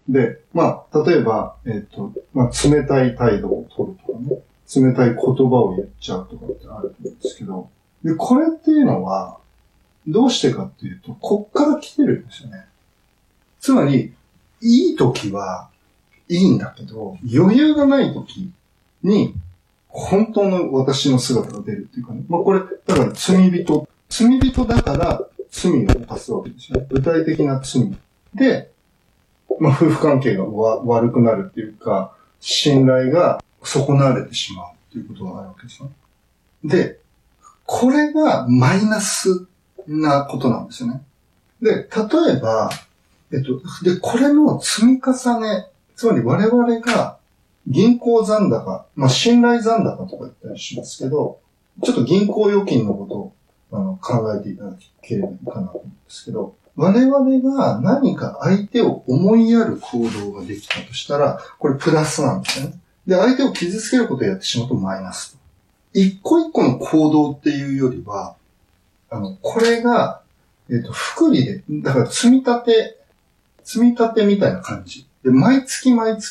で、例えば、冷たい態度を取るとかね、冷たい言葉を言っちゃうとかってあるんですけど、で、これっていうのは、どうしてかっていうと、こっから来てるんですよね。つまり、いい時はいいんだけど、余裕がない時に、本当の私の姿が出るっていうかね。これ、だから罪人だから罪を犯すわけですよね。具体的な罪。で、夫婦関係が悪くなるっていうか、信頼が損なわれてしまうっていうことがあるわけですよ。で、これがマイナスなことなんですよね。で、例えば、これの積み重ね、つまり我々が銀行残高、信頼残高とか言ったりしますけど、ちょっと銀行預金のことを考えていただければいいかなと思うんですけど、我々が何か相手を思いやる行動ができたとしたら、これプラスなんですよね。で、相手を傷つけることをやってしまうとマイナス。一個一個の行動っていうよりは、これが、複利で、だから積み立てみたいな感じ。で、毎月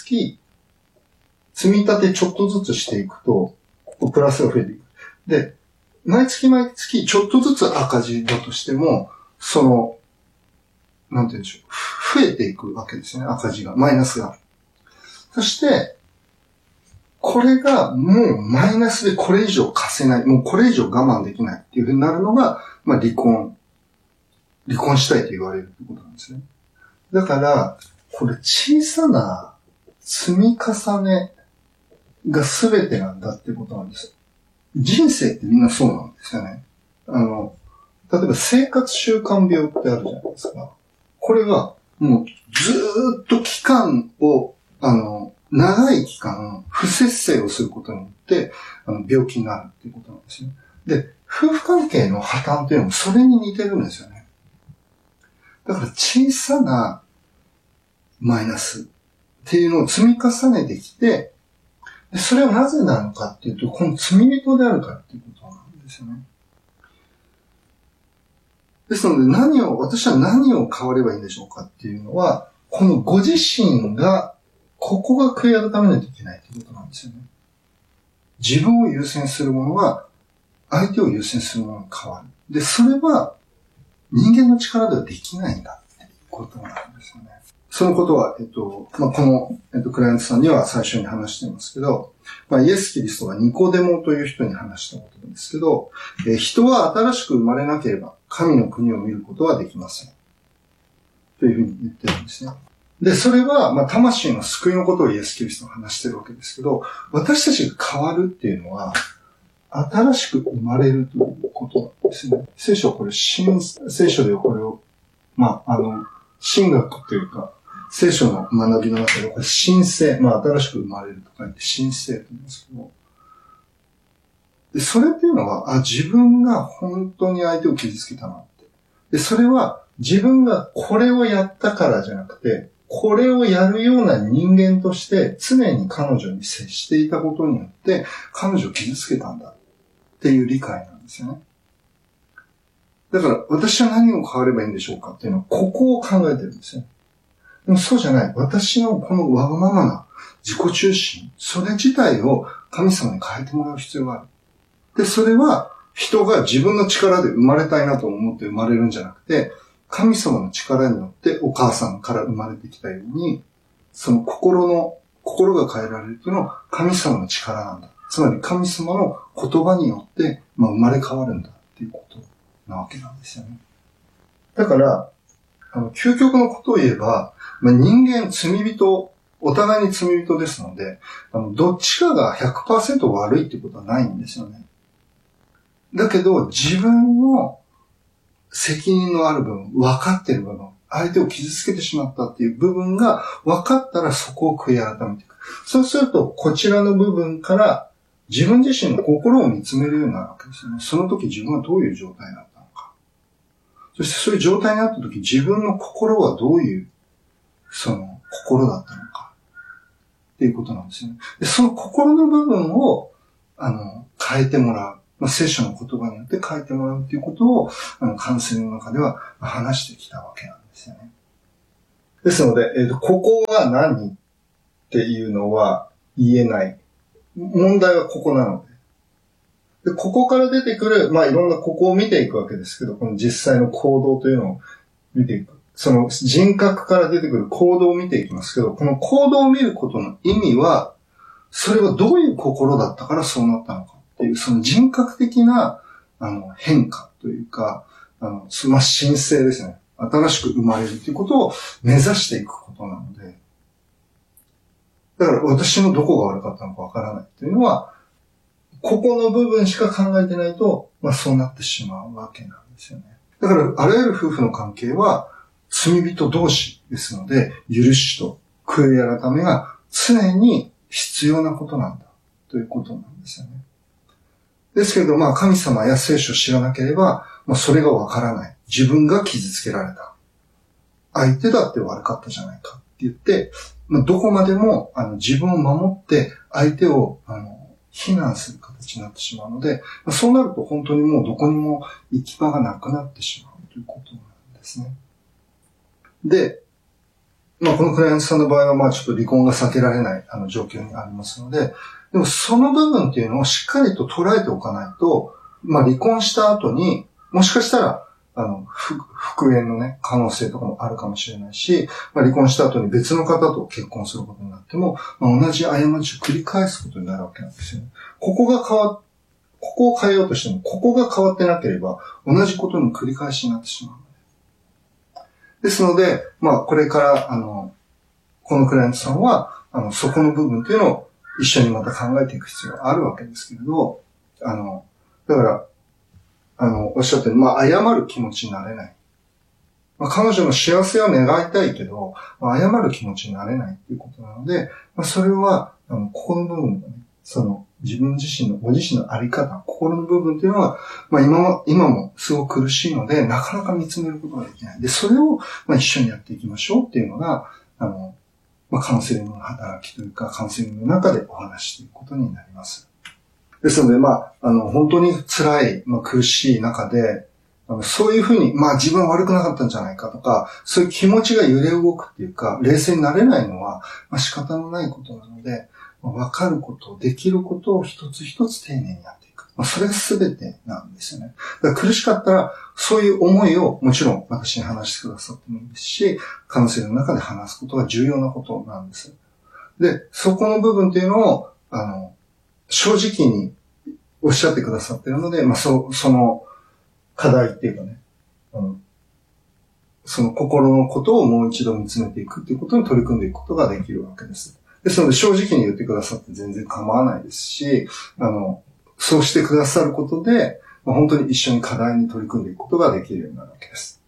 積み立てちょっとずつしていくと、プラスが増えていく。で、毎月ちょっとずつ赤字だとしても、なんて言うんでしょう。増えていくわけですね、赤字が。マイナスが。そして、これがもうマイナスでこれ以上貸せない。もうこれ以上我慢できないっていう風になるのが、離婚したいと言われるってことなんですね。だから、これ小さな積み重ねが全てなんだっていうことなんです。人生ってみんなそうなんですよね。例えば生活習慣病ってあるじゃないですか。これがもうずーっと期間を、長い期間不節制をすることによって病気になるっていうことなんですよ。で、夫婦関係の破綻っていうのもそれに似てるんですよね。だから小さなマイナスっていうのを積み重ねてきて、でそれはなぜなのかっていうと、この罪人であるからっていうことなんですよね。ですので私は何を変わればいいんでしょうかっていうのは、このご自身が、ここが悔い改めないといけないということなんですよね。自分を優先するものが、相手を優先するものに変わる。で、それは人間の力ではできないんだっていうことなんですよね。そのことは、この、クライアントさんには最初に話していますけど、イエス・キリストがニコデモという人に話したことなんですけど、人は新しく生まれなければ神の国を見ることはできません。というふうに言ってるんですね。で、それは、魂の救いのことをイエス・キリストが話してるわけですけど、私たちが変わるっていうのは、新しく生まれるということなんですね。聖書はこれ、聖書ではこれを、神学というか、聖書の学びの中で、これ新生、新しく生まれると書いて新生と言いますけど、で、それっていうのは、自分が本当に相手を傷つけたなって。で、それは自分がこれをやったからじゃなくて、これをやるような人間として常に彼女に接していたことによって、彼女を傷つけたんだっていう理解なんですよね。だから、私は何を変わればいいんでしょうかっていうのは、ここを考えてるんですよ。でもそうじゃない。私のこのわがままな自己中心、それ自体を神様に変えてもらう必要がある。で、それは人が自分の力で生まれたいなと思って生まれるんじゃなくて、神様の力によってお母さんから生まれてきたように、その心が変えられるというのは神様の力なんだ。つまり神様の言葉によって、生まれ変わるんだっていうことなわけなんですよね。だから、究極のことを言えば、人間罪人、お互いに罪人ですので、どっちかが 100% 悪いってことはないんですよね。だけど、自分の責任のある部分、分かっている部分、相手を傷つけてしまったっていう部分が分かったらそこを悔い改めていく。そうすると、こちらの部分から自分自身の心を見つめるようになるわけですよね。その時自分はどういう状態だったのか。そしてそういう状態になった時、自分の心はどういう心だったのかっていうことなんですよね。で、その心の部分を変えてもらう。聖書の言葉によって変えてもらうっていうことをカウンセリングの中では話してきたわけなんですよね。 ですので、ここは何っていうのは言えない。問題はここなので。で、ここから出てくる、いろんなここを見ていくわけですけど、この実際の行動というのを見ていく。その人格から出てくる行動を見ていきますけど、この行動を見ることの意味は、それはどういう心だったからそうなったのかっていう、その人格的な、変化というか、神聖ですね。新しく生まれるということを目指していくことなので、だから私のどこが悪かったのかわからないというのは、ここの部分しか考えてないと、そうなってしまうわけなんですよね。だから、あらゆる夫婦の関係は、罪人同士ですので、許しと悔い改めが常に必要なことなんだ、ということなんですよね。ですけど、神様や聖書を知らなければ、それがわからない。自分が傷つけられた。相手だって悪かったじゃないかって言って、どこまでも自分を守って相手を非難する形になってしまうので、そうなると本当にもうどこにも行き場がなくなってしまうということなんですね。で、このクライアントさんの場合はちょっと離婚が避けられない状況にありますので、でもその部分っていうのをしっかりと捉えておかないと、離婚した後にもしかしたら復縁のね、可能性とかもあるかもしれないし、離婚した後に別の方と結婚することになっても、同じ過ちを繰り返すことになるわけなんですよね。ここを変えようとしても、ここが変わってなければ、同じことの繰り返しになってしまう。ですので、これから、このクライアントさんは、そこの部分っていうのを一緒にまた考えていく必要があるわけですけれど、だから、おっしゃったように、謝る気持ちになれない。彼女の幸せは願いたいけど、謝る気持ちになれないっていうことなので、それは、ここの部分がね、自分自身の、ご自身のあり方、心の部分っていうのは、今もすごく苦しいので、なかなか見つめることができない。で、それを、一緒にやっていきましょうっていうのが、カウンセリングの働きというか、カウンセリングの中でお話していくことになります。ですので、本当に辛い、苦しい中で、そういうふうに、自分は悪くなかったんじゃないかとか、そういう気持ちが揺れ動くっていうか、冷静になれないのは、仕方のないことなので、わかること、できることを一つ一つ丁寧にやっていく。それが全てなんですよね。だから苦しかったら、そういう思いをもちろん私に話してくださってもいいですし、カウンセリングの中で話すことが重要なことなんです。で、そこの部分っていうのを、正直におっしゃってくださっているので、その課題っていうかね、その心のことをもう一度見つめていくっていうことに取り組んでいくことができるわけです。ですので正直に言ってくださって全然構わないですし、そうしてくださることで、本当に一緒に課題に取り組んでいくことができるようになるわけです。